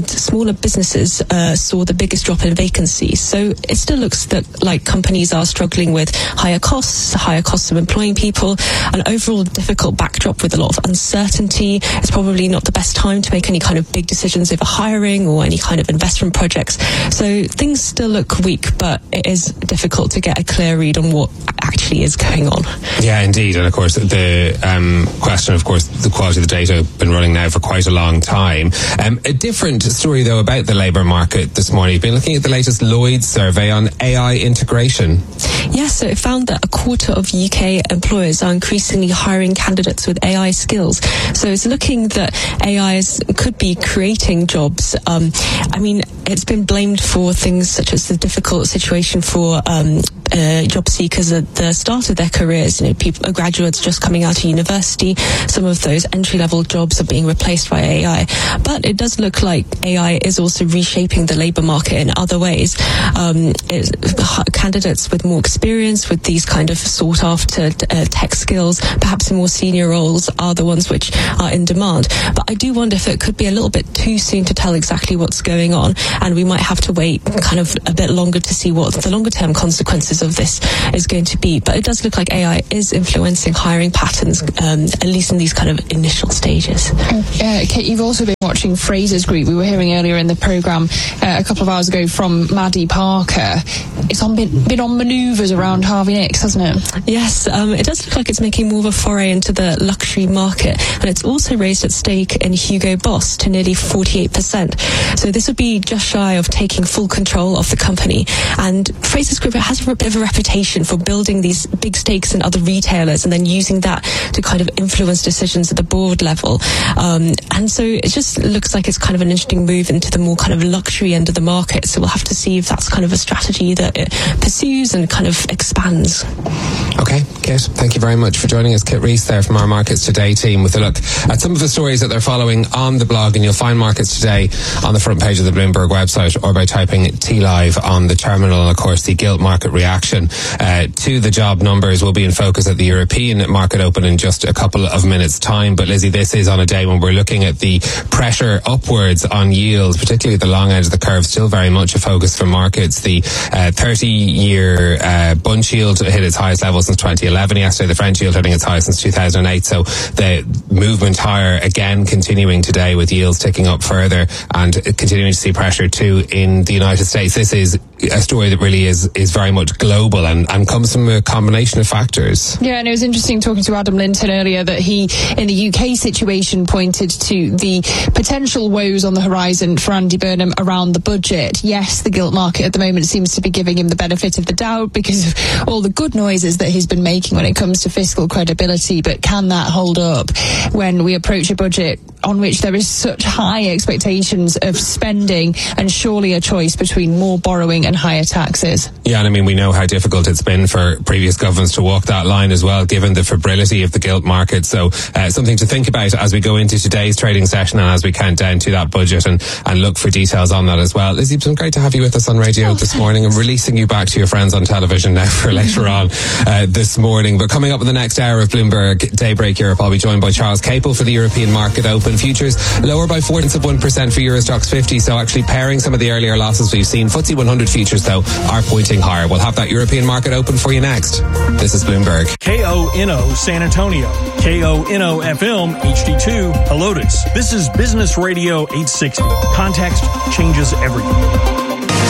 Speaker 13: and smaller businesses uh, saw the biggest drop in vacancies. So it still looks that like companies are struggling with higher costs, higher costs of employing people, an overall difficult backdrop with a lot of uncertainty. It's probably not the best time to make any kind of big decisions over hiring or any kind of investment projects. So things still look weak, but it is difficult to get a clear read on what actually is going on.
Speaker 8: Yeah, indeed. And of course, the um, question, of course, the quality of the data has been running now for quite a long time. Um, a different story, though, about the labour market this morning. You've been looking at the latest Lloyd's survey on A I integration.
Speaker 13: Yes, so it found that a quarter of U K employers are increasingly hiring candidates with A I skills. So it's looking that A I is, could be creating jobs. Um, I mean, it's been blamed for things such as the difficult situation for um, uh, job seekers at the start of their careers. You know, people, graduates just coming out of university. Some of those entry-level jobs are being replaced by A I. But it does look like A I is also reshaping the labour market in other ways. Um, it, candidates with more experience, with these kind of sought-after uh, tech skills, perhaps in more senior roles, are the ones which are in demand. But I do wonder if it could be a little bit too soon to tell exactly what's going on, and we might have to wait kind of a bit longer to see what the longer-term consequences of this is going to be. But it does look like A I is influencing hiring patterns, um, at least in these kind of initial stages.
Speaker 3: Uh, Kate, you've also been watching Fraser's Group. We were hearing earlier in the programme uh, a couple of hours ago from Maddie Parker. It's on been, been on manoeuvres around Harvey Nicks, hasn't it?
Speaker 13: Yes, um, it does look like it's making more of a foray into the luxury market, and it's also raised its stake in Hugo Boss to nearly forty-eight percent. So this would be just shy of taking full control of the company. And Fraser's Group has a bit of a reputation for building these big stakes in other retailers and then using that to kind of influence decisions at the board level. Um, and so it just looks like it's kind of an interesting move into the more kind of luxury end of the market. So we'll have to see if that's kind of a strategy that it pursues and kind of expands.
Speaker 8: Okay, Kit, thank you very much for joining us. Kit Reese there from our Markets Today team with a look at some of the stories that they're following on the blog, and you'll find Markets Today on the front page of the Bloomberg website or by typing T Live on the terminal. And of course, the gilt market reaction uh, to the job numbers will be in focus at the European market open in just a couple of minutes' time. But Lizzie, this is on a day when we're looking at the pressure upwards on yields, particularly at the long end of the curve, still very much a focus for markets. The uh, thirty-year uh, Bund yield hit its highest level since twenty eleven yesterday. The French yield hitting its highest since two thousand eight. So the movement higher again continuing today, with yields ticking up further and continuing to see pressure too in the United States. This is a story that really is is very much global and, and comes from a combination of factors.
Speaker 3: Yeah, and it was interesting talking to Adam Linton earlier that he, in the U K situation, pointed to the potential woes on the horizon for Andy Burnham around the budget. Yes, the gilt market at the moment seems to be giving him the benefit of the doubt because of all the good noises that he's been making when it comes to fiscal credibility, but can that hold up when we approach a budget on which there is such high expectations of spending and surely a choice between more borrowing and higher taxes?
Speaker 8: Yeah, and I mean, we know how difficult it's been for previous governments to walk that line as well, given the febrility of the gilt market. So uh, something to think about as we go into today's trading session and as we count down to that budget and, and look for details on that as well. Lizzie, it's been great to have you with us on radio oh, this morning and releasing you back to your friends on television now for later on uh, this morning. But coming up in the next hour of Bloomberg Daybreak Europe, I'll be joined by Charles Capel for the European market open. Futures lower by four tenths of one percent for Eurostoxx fifty, so actually pairing some of the earlier losses we've seen. F T S E one hundred futures, though, are pointing higher. We'll have that European market open for you next. This is Bloomberg.
Speaker 14: K O N O San Antonio, K O N O F M H D two Helotes. This is Business Radio eight sixty. Context changes everything.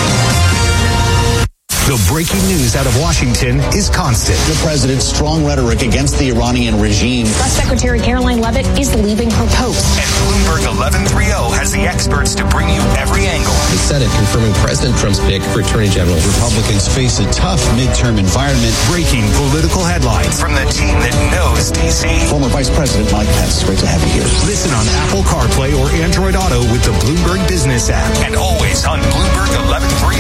Speaker 15: The breaking news out of Washington is constant.
Speaker 2: The president's strong rhetoric against the Iranian regime.
Speaker 26: Press Secretary Caroline Leavitt is leaving her post.
Speaker 15: And Bloomberg eleven thirty has the experts to bring you every angle.
Speaker 16: The Senate confirming President Trump's pick for Attorney General.
Speaker 2: Republicans face a tough midterm environment.
Speaker 15: Breaking political headlines from the team that knows D C.
Speaker 2: Former Vice President Mike Pence, great to have you here.
Speaker 15: Listen on Apple CarPlay or Android Auto with the Bloomberg Business app. And always on Bloomberg eleven thirty.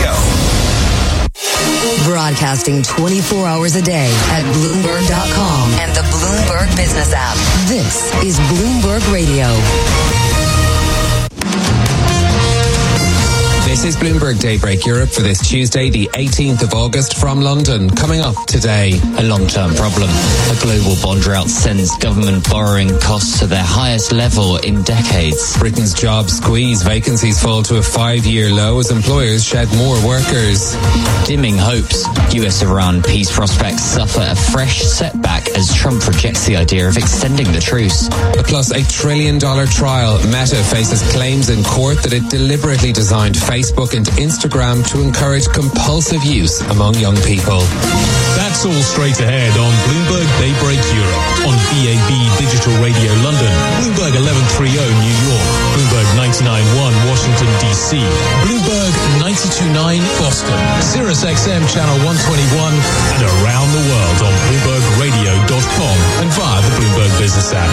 Speaker 17: Broadcasting twenty-four hours a day at Bloomberg dot com and the Bloomberg Business app. This is Bloomberg Radio.
Speaker 8: This is Bloomberg Daybreak Europe for this Tuesday, the eighteenth of August from London. Coming up today,
Speaker 1: a long-term problem. A global bond drought sends government borrowing costs to their highest level in decades.
Speaker 8: Britain's job squeeze, vacancies fall to a five-year low as employers shed more workers.
Speaker 1: Dimming hopes. U S Iran peace prospects suffer a fresh setback as Trump rejects the idea of extending the truce.
Speaker 8: A plus a trillion dollar trial. Meta faces claims in court that it deliberately designed Facebook and Instagram to encourage compulsive use among young people.
Speaker 28: That's all straight ahead on Bloomberg Daybreak Europe, on B A B Digital Radio London, Bloomberg eleven thirty New York, Bloomberg ninety-nine point one Washington D C, Bloomberg ninety-two point nine Boston, Sirius X M Channel one twenty-one, and around the world on Bloomberg Radio dot com and via the Bloomberg Business app.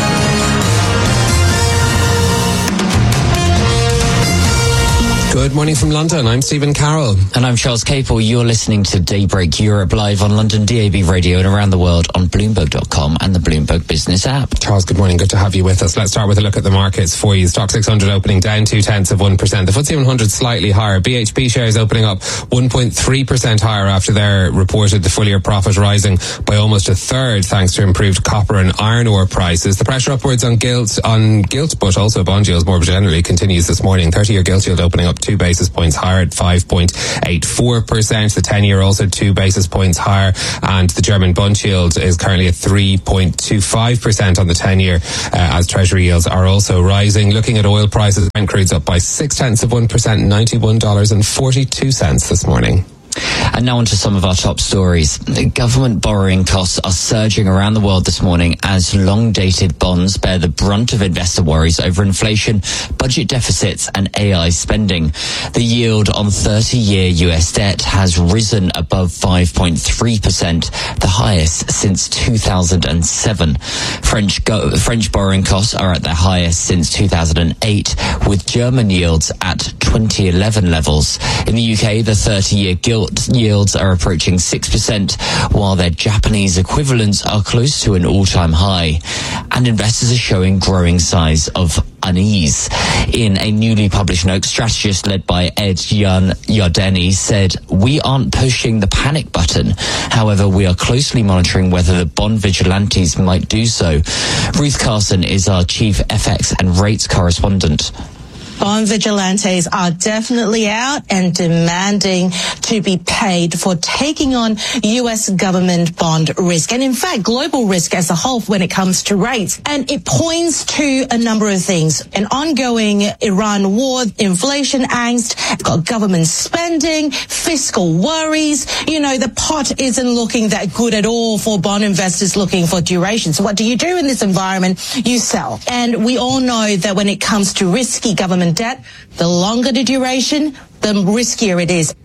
Speaker 8: Good morning from London. I'm Stephen Carroll.
Speaker 1: And I'm Charles Capel. You're listening to Daybreak Europe live on London D A B Radio and around the world on Bloomberg dot com and the Bloomberg Business app.
Speaker 8: Charles, good morning. Good to have you with us. Let's start with a look at the markets for you. Stock six hundred opening down two tenths of one percent. The F T S E one hundred slightly higher. B H P shares opening up one point three percent higher after their reported the full year profit rising by almost a third thanks to improved copper and iron ore prices. The pressure upwards on gilt, on gilt, but also bond yields more generally continues this morning. thirty-year gilt yield opening up two basis points higher at five point eight four percent. The ten-year also two basis points higher, and the German bond yield is currently at three point two five percent on the ten-year, uh, as Treasury yields are also rising. Looking at oil prices, Brent crude's up by six tenths of one percent, ninety-one dollars and forty-two cents this morning.
Speaker 1: And now on to some of our top stories. Government borrowing costs are surging around the world this morning as long-dated bonds bear the brunt of investor worries over inflation, budget deficits and A I spending. The yield on thirty-year U S debt has risen above five point three percent, the highest since two thousand seven. French, go- French borrowing costs are at their highest since two thousand eight, with German yields at twenty eleven levels. In the U K, the thirty-year gilt yields are approaching six percent, while their Japanese equivalents are close to an all-time high. And investors are showing growing signs of unease. In a newly published note, strategist led by Ed Yardeni said, "We aren't pushing the panic button. However, we are closely monitoring whether the bond vigilantes might do so." Ruth Carson is our chief F X and rates correspondent.
Speaker 18: Bond vigilantes are definitely out and demanding to be paid for taking on U S government bond risk, and in fact global risk as a whole when it comes to rates. And it points to a number of things: an ongoing Iran war, inflation angst, got government spending, fiscal worries. You know, the pot isn't looking that good at all for bond investors looking for duration. So what do you do in this environment? You sell. And we all know that when it comes to risky government debt, the longer the duration, the riskier it is.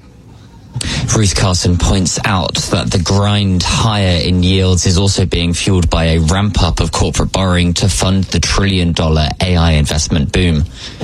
Speaker 1: Ruth Carson points out that the grind higher in yields is also being fueled by a ramp up of corporate borrowing to fund the trillion dollar A I investment boom.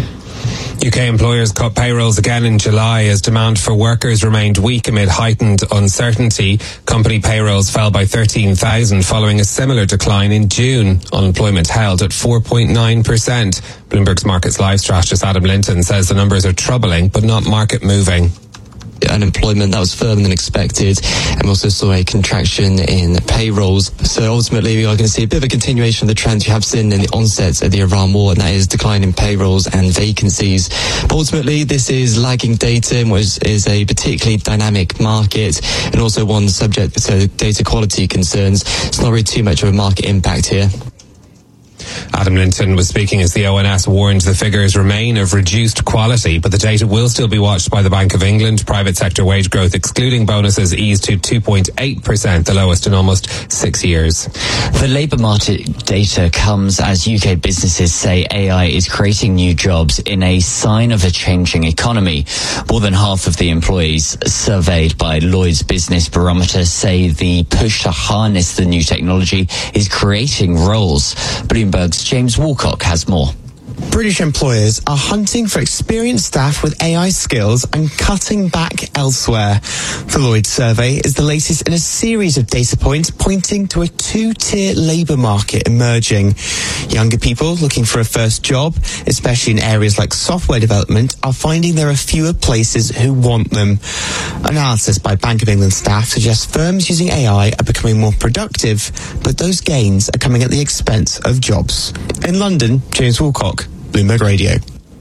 Speaker 8: U K employers cut payrolls again in July as demand for workers remained weak amid heightened uncertainty. Company payrolls fell by thirteen thousand following a similar decline in June. Unemployment held at four point nine percent. Bloomberg's Markets Live strategist Adam Linton says the numbers are troubling but not market moving.
Speaker 19: Unemployment that was firmer than expected, and we also saw a contraction in payrolls. So ultimately we are going to see a bit of a continuation of the trends you have seen in the onset of the Iran war, and that is decline in payrolls and vacancies. But ultimately this is lagging data and was is a particularly dynamic market, and also one subject to data quality concerns. It's not really too much of a market impact here.
Speaker 8: Adam Linton was speaking as the O N S warned the figures remain of reduced quality, but the data will still be watched by the Bank of England. Private sector wage growth, excluding bonuses, eased to two point eight percent, the lowest in almost six years.
Speaker 1: The labour market data comes as U K businesses say A I is creating new jobs in a sign of a changing economy. More than half of the employees surveyed by Lloyd's Business Barometer say the push to harness the new technology is creating roles. Bloomberg's James Walcock has more.
Speaker 4: British employers are hunting for experienced staff with A I skills and cutting back elsewhere. The Lloyd's survey is the latest in a series of data points pointing to a two-tier labour market emerging. Younger people looking for a first job, especially in areas like software development, are finding there are fewer places who want them. Analysis by Bank of England staff suggests firms using A I are becoming more productive, but those gains are coming at the expense of jobs. In London, James Woolcock, Bloomberg Radio.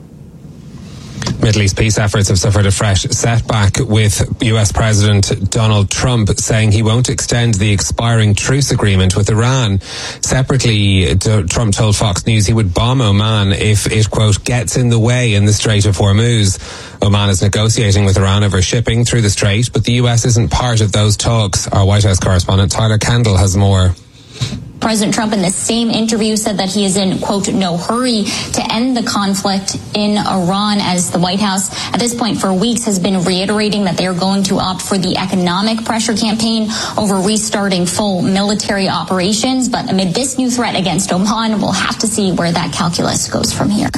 Speaker 8: Middle East peace efforts have suffered a fresh setback, with U S President Donald Trump saying he won't extend the expiring truce agreement with Iran. Separately, Trump told Fox News he would bomb Oman if it, quote, gets in the way in the Strait of Hormuz. Oman is negotiating with Iran over shipping through the strait, but the U S isn't part of those talks. Our White House correspondent Tyler Kendall has more.
Speaker 5: President Trump in the same interview said that he is in, quote, no hurry to end the conflict in Iran, as the White House at this point for weeks has been reiterating that they are going to opt for the economic pressure campaign over restarting full military operations. But amid this new threat against Oman, we'll have to see where that calculus goes from here.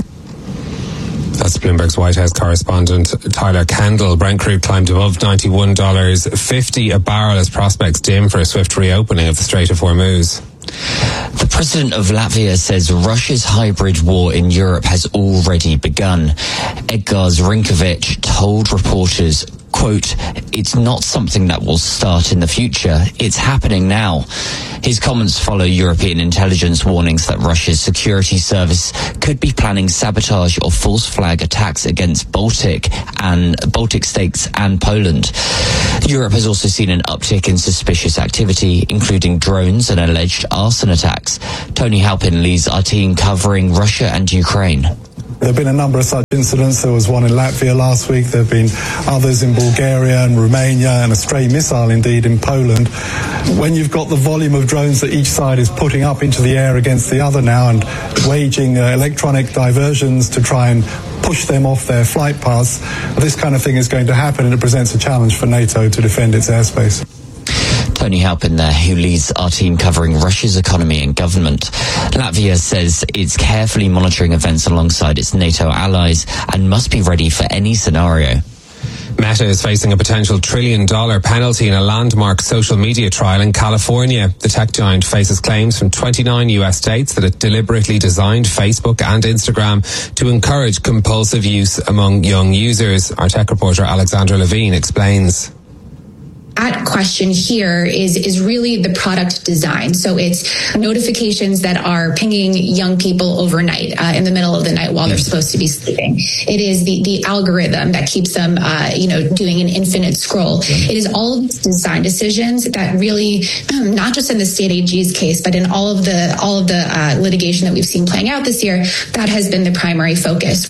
Speaker 8: That's Bloomberg's White House correspondent Tyler Kendall. Brent crude climbed above ninety-one dollars fifty a barrel as prospects dim for a swift reopening of the Strait of Hormuz.
Speaker 1: The president of Latvia says Russia's hybrid war in Europe has already begun. Edgars Rinkovic told reporters, quote, it's not something that will start in the future. It's happening now. His comments follow European intelligence warnings that Russia's security service could be planning sabotage or false flag attacks against Baltic and Baltic states and Poland. Europe has also seen an uptick in suspicious activity, including drones and alleged arson attacks. Tony Halpin leads our team covering Russia and Ukraine.
Speaker 6: There have been a number of such incidents. There was one in Latvia last week. There have been others in Bulgaria and Romania, and a stray missile indeed in Poland. When you've got the volume of drones that each side is putting up into the air against the other now and waging uh, electronic diversions to try and push them off their flight paths, this kind of thing is going to happen, and it presents a challenge for NATO to defend its airspace.
Speaker 1: Tony Halpin there, who leads our team covering Russia's economy and government. Latvia says it's carefully monitoring events alongside its NATO allies and must be ready for any scenario.
Speaker 8: Meta is facing a potential trillion dollar penalty in a landmark social media trial in California. The tech giant faces claims from twenty-nine U S states that it deliberately designed Facebook and Instagram to encourage compulsive use among young users. Our tech reporter Alexandra Levine explains.
Speaker 20: At question here is is really the product design. So it's notifications that are pinging young people overnight, uh, in the middle of the night while they're supposed to be sleeping. It is the, the algorithm that keeps them, uh, you know, doing an infinite scroll. It is all of these design decisions that really, um, not just in the state A G's case, but in all of the all of the uh, litigation that we've seen playing out this year, that has been the primary focus.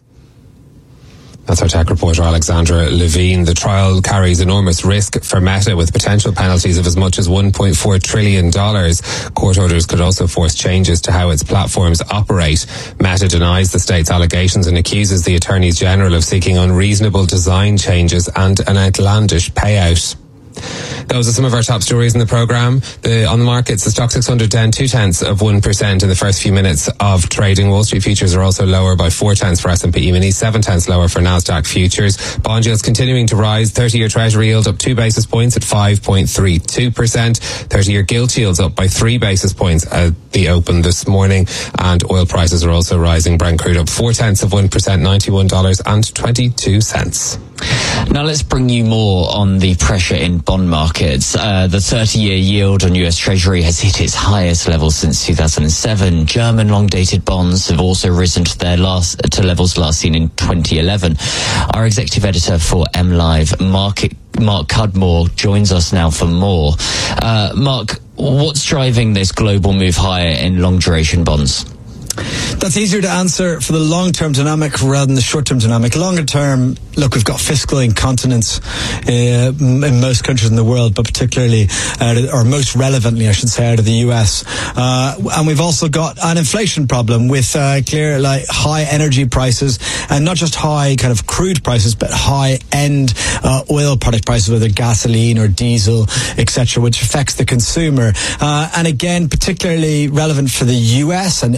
Speaker 8: That's our tech reporter Alexandra Levine. The trial carries enormous risk for Meta, with potential penalties of as much as one point four trillion dollars. Court orders could also force changes to how its platforms operate. Meta denies the state's allegations and accuses the attorneys general of seeking unreasonable design changes and an outlandish payout. Those are some of our top stories in the programme. The, on the markets, the Stock six hundred down two tenths of one percent in the first few minutes of trading. Wall Street futures are also lower by four tenths for S and P E-mini, seven tenths lower for Nasdaq futures. Bond yields continuing to rise. thirty-year Treasury yield up two basis points at five point three two percent. thirty-year gilt yields up by three basis points at the open this morning. And oil prices are also rising. Brent crude up four tenths of one percent, ninety-one dollars and twenty-two cents.
Speaker 1: Now let's bring you more on the pressure in bond markets. Uh, the thirty-year yield on U S Treasury has hit its highest level since two thousand seven. German long-dated bonds have also risen to their last to levels last seen in twenty eleven. Our executive editor for M Live, Mark, Mark Cudmore, joins us now for more. Uh, Mark, what's driving this global move higher in long-duration bonds?
Speaker 22: That's easier to answer for the long-term dynamic rather than the short-term dynamic. Longer term, look, we've got fiscal incontinence uh, in most countries in the world, but particularly, out of, or most relevantly, I should say, out of the U S. Uh, and we've also got an inflation problem with uh, clear, like, high energy prices, and not just high kind of crude prices, but high-end uh, oil product prices, whether gasoline or diesel, et cetera, which affects the consumer. Uh, and again, particularly relevant for the U S and, and it,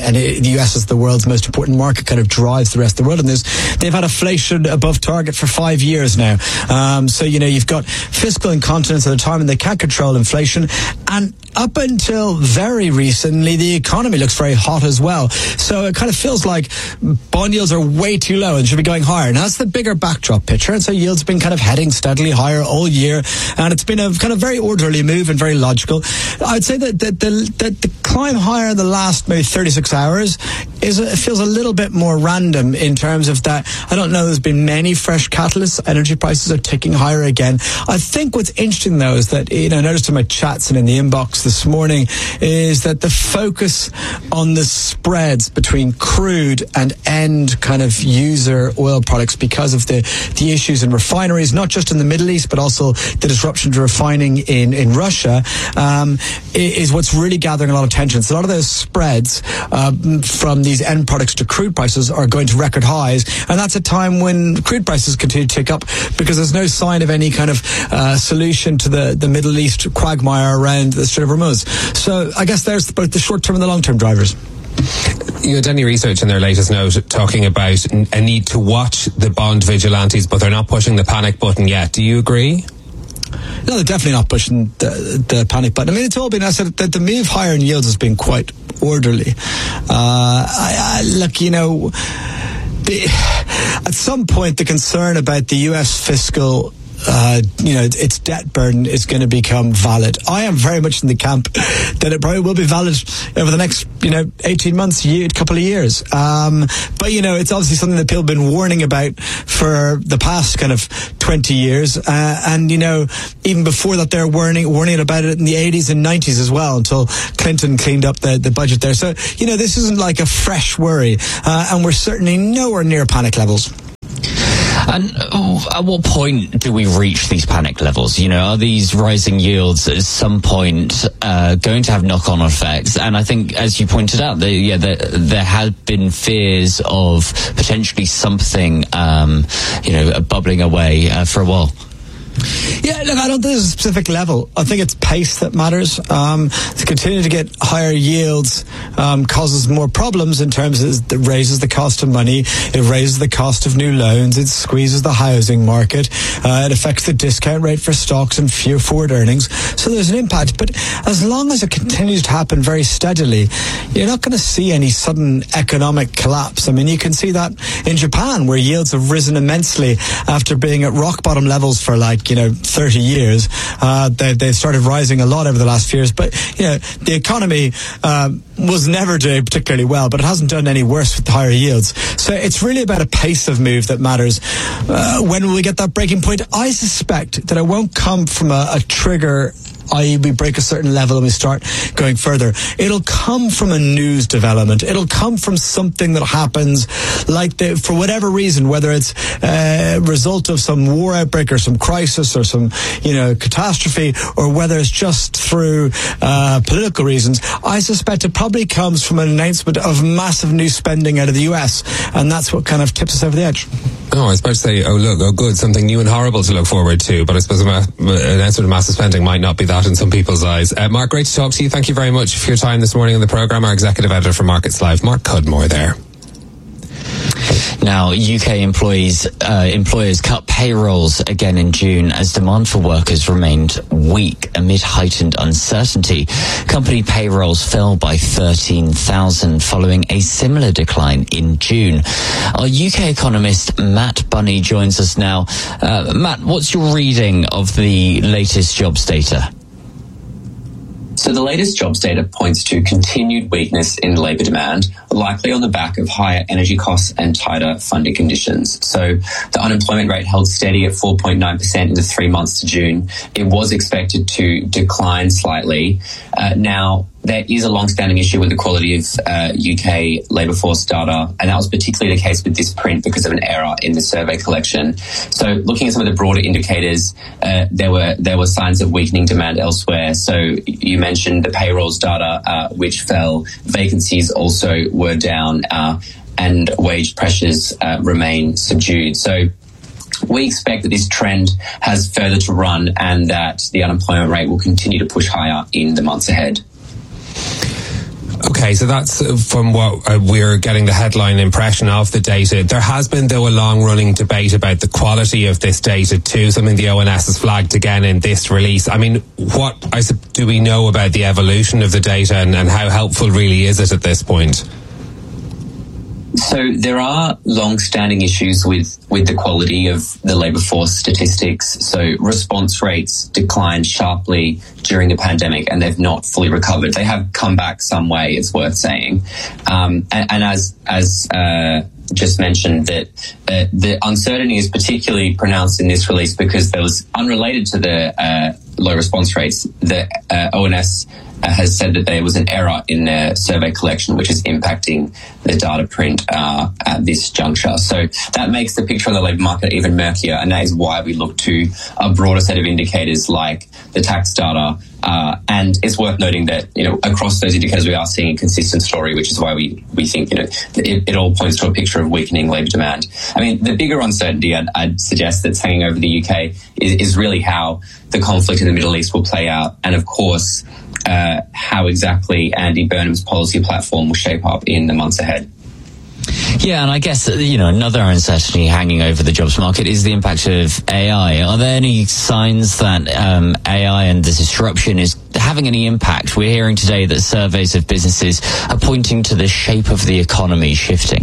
Speaker 22: the U S as the world's most important market kind of drives the rest of the world in this. They've had inflation above target for five years now. Um, so, you know, you've got fiscal incontinence at a time when they can't control inflation. And up until very recently, the economy looks very hot as well. So it kind of feels like bond yields are way too low and should be going higher. Now, that's the bigger backdrop picture. And so yields have been kind of heading steadily higher all year. And it's been a kind of very orderly move and very logical. I'd say that the, the, the, the climb higher in the last maybe thirty-six hours is it feels a little bit more random in terms of that. I don't know there's been many fresh catalysts. Energy prices are ticking higher again. I think what's interesting, though, is that, you know, I noticed in my chats and in the inbox this morning is that the focus on the spreads between crude and end kind of user oil products because of the, the issues in refineries, not just in the Middle East, but also the disruption to refining in, in Russia, um, is what's really gathering a lot of attention. So a lot of those spreads um, from these end products to crude prices are going to record highs. And that's a time when crude prices continue to tick up because there's no sign of any kind of uh, solution to the, the Middle East quagmire around the Strait of Hormuz. So I guess there's both the short-term and the long-term drivers.
Speaker 8: You had any research in their latest note talking about a need to watch the bond vigilantes, but they're not pushing the panic button yet. Do you agree?
Speaker 22: No, they're definitely not pushing the, the panic button. I mean, it's all been, I said that the move higher in yields has been quite orderly. Uh, I, I, look, you know, the, at some point the concern about the U S fiscal Uh, you know, its debt burden is going to become valid. I am very much in the camp that it probably will be valid over the next, you know, eighteen months, year, couple of years. Um, but, you know, it's obviously something that people have been warning about for the past kind of twenty years. Uh, and, you know, even before that, they're warning, warning about it in the eighties and nineties as well, until Clinton cleaned up the, the budget there. So, you know, this isn't like a fresh worry. Uh, and we're certainly nowhere near panic levels.
Speaker 1: And oh, at what point do we reach these panic levels? You know, are these rising yields at some point uh, going to have knock-on effects? And I think, as you pointed out, the, yeah, the, there had been fears of potentially something, um, you know, bubbling away uh, for a while.
Speaker 22: Yeah, look, I don't think there's a specific level. I think it's pace that matters. Um, to continue to get higher yields um, causes more problems in terms of it raises the cost of money, it raises the cost of new loans, it squeezes the housing market, uh, it affects the discount rate for stocks and fewer forward earnings. So there's an impact. But as long as it continues to happen very steadily, you're not going to see any sudden economic collapse. I mean, you can see that in Japan, where yields have risen immensely after being at rock bottom levels for like, you know, thirty years. Uh, they, they've started rising a lot over the last few years. But, you know, the economy um, was never doing particularly well, but it hasn't done any worse with the higher yields. So it's really about a pace of move that matters. Uh, when will we get that breaking point? I suspect that it won't come from a, a trigger, that is we break a certain level and we start going further. It'll come from a news development. It'll come from something that happens, like the, for whatever reason, whether it's a result of some war outbreak or some crisis or some, you know, catastrophe, or whether it's just through uh, political reasons. I suspect it probably comes from an announcement of massive new spending out of the U S, and that's what kind of tips us over the edge.
Speaker 8: Oh, I was about to say, oh look, oh good, something new and horrible to look forward to, but I suppose an announcement of massive spending might not be that in some people's eyes. Uh, Mark, great to talk to you. Thank you very much for your time this morning on the programme. Our executive editor for Markets Live, Mark Cudmore there.
Speaker 1: Now, U K employees, uh, employers cut payrolls again in June as demand for workers remained weak amid heightened uncertainty. Company payrolls fell by thirteen thousand following a similar decline in June. Our U K economist Matt Bunny joins us now. Uh, Matt, what's your reading of the latest jobs data?
Speaker 7: So the latest jobs data points to continued weakness in labour demand, likely on the back of higher energy costs and tighter funding conditions. So the unemployment rate held steady at four point nine percent in the three months to June. It was expected to decline slightly. Uh, now, there is a long-standing issue with the quality of uh, U K labour force data, and that was particularly the case with this print because of an error in the survey collection. So looking at some of the broader indicators, uh, there were there were signs of weakening demand elsewhere. So you mentioned the payrolls data, uh, which fell. Vacancies also were down, uh, and wage pressures uh, remain subdued. So we expect that this trend has further to run and that the unemployment rate will continue to push higher in the months ahead.
Speaker 8: Okay, so that's from what uh, we're getting the headline impression of the data. There has been, though, a long-running debate about the quality of this data too, something the O N S has flagged again in this release. I mean, what I sub- do we know about the evolution of the data and, and how helpful really is it at this point?
Speaker 7: So there are long-standing issues with, with the quality of the labour force statistics. So response rates declined sharply during the pandemic and they've not fully recovered. They have come back some way, it's worth saying. Um, and, and as, as, uh, just mentioned that uh, the uncertainty is particularly pronounced in this release because there was, unrelated to the uh, low response rates, the uh, O N S uh, has said that there was an error in their survey collection which is impacting the data print uh, at this juncture. So that makes the picture of the labour market even murkier, and that is why we look to a broader set of indicators like the tax data. Uh, and it's worth noting that, you know, across those indicators we are seeing a consistent story, which is why we, we think, you know, it, it all points to a picture of weakening labour demand. I mean, the bigger uncertainty I'd, I'd suggest that's hanging over the U K is, is really how the conflict in the Middle East will play out, and of course, uh, how exactly Andy Burnham's policy platform will shape up in the months ahead.
Speaker 1: Yeah, and I guess, you know, another uncertainty hanging over the jobs market is the impact of A I. Are there any signs that um, A I and the disruption is having any impact? We're hearing today that surveys of businesses are pointing to the shape of the economy shifting.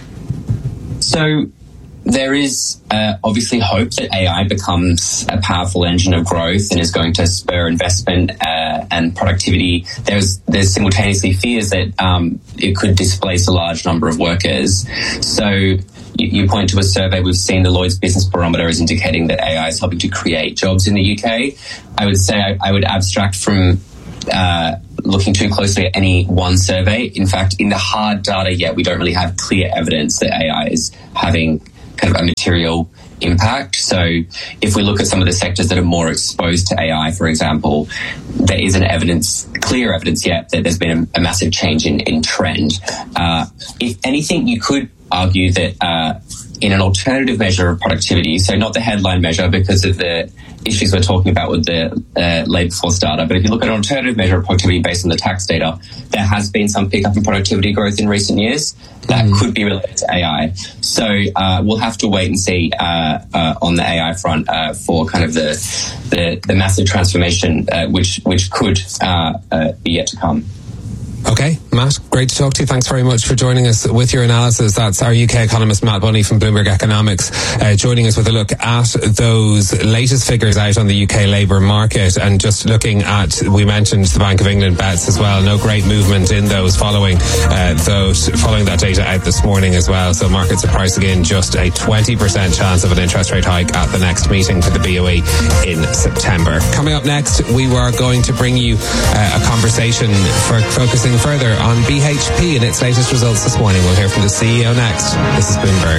Speaker 7: So there is uh, obviously hope that A I becomes a powerful engine of growth and is going to spur investment uh, and productivity. There's there's simultaneously fears that um, it could displace a large number of workers. So you, you point to a survey we've seen, the Lloyd's Business Barometer is indicating that A I is helping to create jobs in the U K. I would say I, I would abstract from uh, looking too closely at any one survey. In fact, in the hard data yet, we don't really have clear evidence that A I is having kind of a material impact. So if we look at some of the sectors that are more exposed to A I, for example, there isn't evidence, clear evidence yet that there's been a, a massive change in, in trend. Uh, if anything, you could argue that uh, in an alternative measure of productivity, so not the headline measure because of the issues we're talking about with the uh, labour force data, but if you look at an alternative measure of productivity based on the tax data, there has been some pickup in productivity growth in recent years that mm. could be related to A I. So uh, we'll have to wait and see uh, uh, on the A I front uh, for kind of the the, the massive transformation uh, which which could uh, uh, be yet to come.
Speaker 8: Okay, Matt, great to talk to you. Thanks very much for joining us with your analysis. That's our U K economist, Matt Bunny from Bloomberg Economics, uh, joining us with a look at those latest figures out on the U K labour market, and just looking at, we mentioned the Bank of England bets as well. No great movement in those following uh, those following that data out this morning as well. So markets are pricing in just a twenty percent chance of an interest rate hike at the next meeting for the B O E in September. Coming up next, we are going to bring you uh, a conversation for focusing further on B H P and its latest results this morning. We'll hear from the C E O next. This is Bloomberg.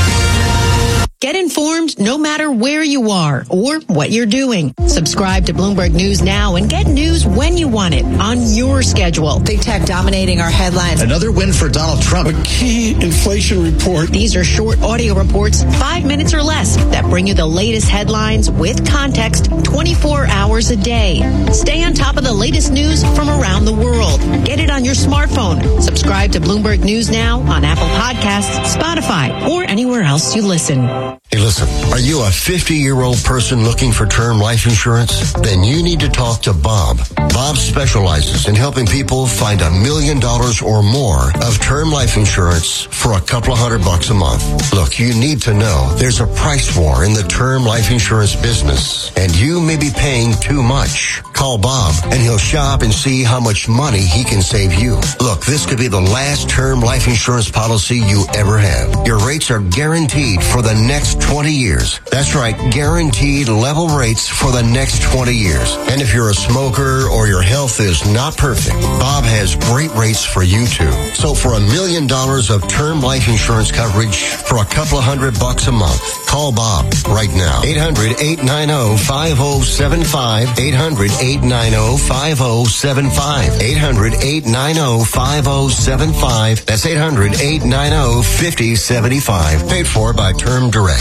Speaker 9: Get informed no matter where you are or what you're doing. Subscribe to Bloomberg News now and get news when you want it on your schedule. Big tech dominating our headlines.
Speaker 2: Another win for Donald Trump.
Speaker 9: A key inflation report. These are short audio reports, five minutes or less, that bring you the latest headlines with context twenty-four hours a day. Stay on top of the latest news from around the world. Get it on your smartphone. Subscribe to Bloomberg News now on Apple Podcasts, Spotify, or anywhere else you listen.
Speaker 10: Hey, listen, are you a fifty-year-old person looking for term life insurance? Then you need to talk to Bob. Bob specializes in helping people find a million dollars or more of term life insurance for a couple of hundred bucks a month. Look, you need to know there's a price war in the term life insurance business, and you may be paying too much. Call Bob, and he'll shop and see how much money he can save you. Look, this could be the last term life insurance policy you ever have. Your rates are guaranteed for the next twenty years. That's right, guaranteed level rates for the next twenty years. And if you're a smoker or your health is not perfect, Bob has great rates for you too. So for a million dollars of term life insurance coverage for a couple of hundred bucks a month, call Bob right now. eight hundred, eight nine zero, five zero seven five. eight hundred, eight nine zero, five zero seven five. eight hundred, eight nine zero, five zero seven five. That's eight hundred, eight nine zero, five zero seven five. Paid for by Term Direct.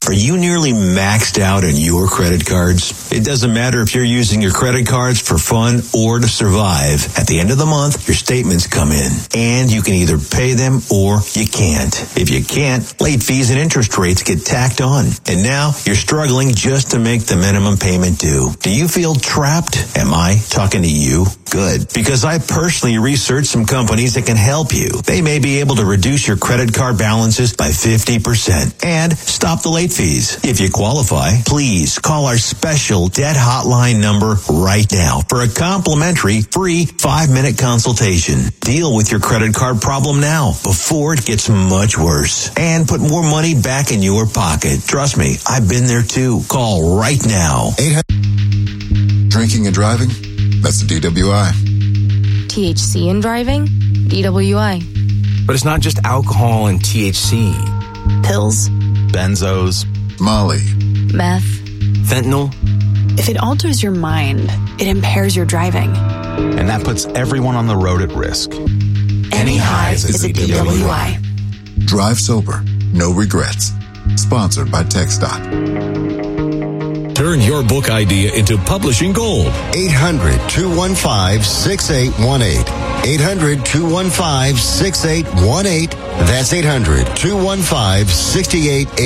Speaker 11: Are you nearly maxed out on your credit cards? It doesn't matter if you're using your credit cards for fun or to survive. At the end of the month, your statements come in, and you can either pay them or you can't. If you can't, late fees and interest rates get tacked on. And now you're struggling just to make the minimum payment due. Do you feel trapped? Am I talking to you? Good. Because I personally researched some companies that can help you. They may be able to reduce your credit card balances by fifty percent and stop the late fees. If you qualify, please call our special debt hotline number right now for a complimentary free five-minute consultation. Deal with your credit card problem now before it gets much worse and put more money back in your pocket. Trust me, I've been there too. Call right now.
Speaker 12: Drinking and driving? That's the D W I.
Speaker 13: T H C in driving? D W I.
Speaker 21: But it's not just alcohol and T H C.
Speaker 13: Pills.
Speaker 12: Benzos. Molly.
Speaker 13: Meth.
Speaker 21: Fentanyl.
Speaker 23: If it alters your mind, it impairs your driving.
Speaker 24: And that puts everyone on the road at risk.
Speaker 23: Any highs is a D W I.
Speaker 12: Drive sober. No regrets. Sponsored by TxDOT.
Speaker 28: Turn your book idea into publishing gold.
Speaker 10: eight hundred, two one five, six eight one eight. eight hundred, two one five, six eight one eight. That's eight hundred, two one five, six eight one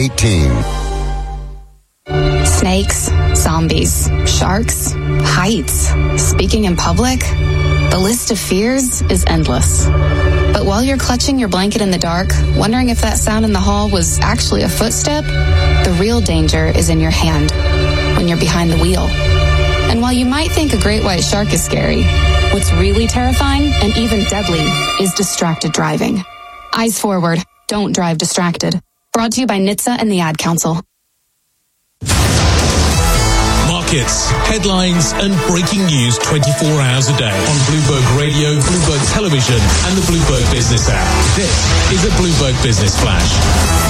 Speaker 10: eight.
Speaker 23: Snakes, zombies, sharks, heights, speaking in public. The list of fears is endless. But while you're clutching your blanket in the dark, wondering if that sound in the hall was actually a footstep, the real danger is in your hand when you're behind the wheel. And while you might think a great white shark is scary, what's really terrifying and even deadly is distracted driving. Eyes forward. Don't drive distracted. Brought to you by N H T S A and the Ad Council.
Speaker 28: Markets, headlines, and breaking news twenty-four hours a day on Bloomberg Radio, Bloomberg Television, and the Bloomberg Business app. This is a Bloomberg Business Flash.